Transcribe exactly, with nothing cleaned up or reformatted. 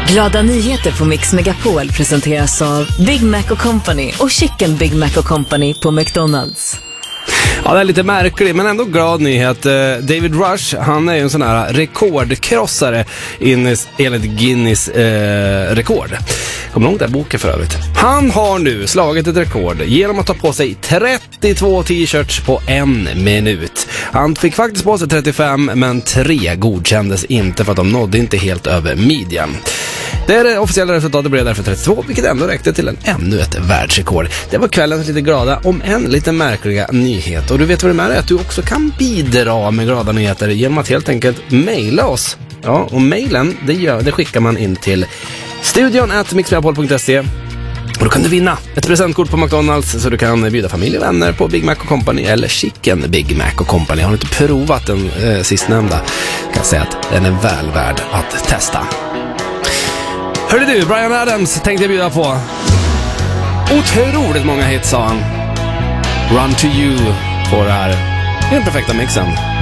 Glada nyheter på Mix Megapol presenteras av Big Mac och Company och Chicken Big Mac och Company på McDonald's. Ja, det är lite märkligt, men ändå glad nyhet. David Rush, han är ju en sån här rekordkrossare enligt Guinness eh, rekord. Kommer ihåg den boken för övrigt. Han har nu slagit ett rekord genom att ta på sig trettiotvå t-shirts på en minut. Han fick faktiskt på sig trettiofem, men tre godkändes inte för att de nådde inte helt över midjan. Det är det officiella resultatet, blev därför trettiotvå, vilket ändå räckte till en ännu ett världsrekord. Det var kvällens lite glada, om en lite märkliga nyhet. Och du vet vad det är, att du också kan bidra med glada nyheter genom att helt enkelt mejla oss. Ja, och mejlen, det, gör, det skickar man in till studion at mixmegapol punkt se. Och då kan du vinna ett presentkort på McDonald's, så du kan bjuda familj och vänner på Big Mac och Company eller Chicken Big Mac och Company. Har du inte provat den eh, sistnämnda, kan jag säga att den är väl värd att testa. Hörde du, Bryan Adams tänkte jag bjuda på. Otroligt många hits, sa han. Run to you på det här. Det är den perfekta mixen.